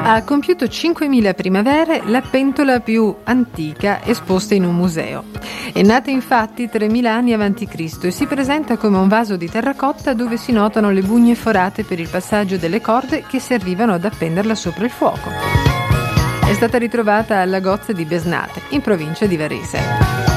Ha compiuto 5.000 primavere, la pentola più antica esposta in un museo. È nata infatti 3.000 anni a.C. e si presenta come un vaso di terracotta dove si notano le bugne forate per il passaggio delle corde che servivano ad appenderla sopra il fuoco. È stata ritrovata alla Gozza di Besnate, in provincia di Varese.